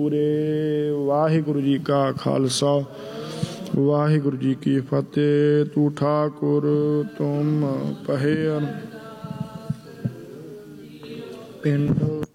ਵਾਹਿਗੁਰੂ ਜੀ ਕਾ ਖਾਲਸਾ ਵਾਹਿਗੁਰੂ ਜੀ ਕੀ ਫਤਿਹ। ਤੂੰ ਠਾਕੁਰ ਤੁਮ ਪਹਿ ਪਿੰਡ